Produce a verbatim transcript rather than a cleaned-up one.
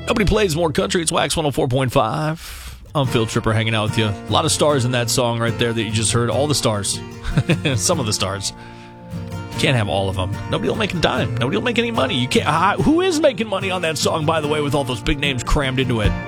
Nobody plays more country. It's Wax one oh four point five. I'm Phil Tripper hanging out with you. A lot of stars in that song right there that you just heard. All the stars. Some of the stars. You can't have all of them. Nobody will make a dime. Nobody will make any money. You can't. Uh, who is making money on that song, by the way, with all those big names crammed into it?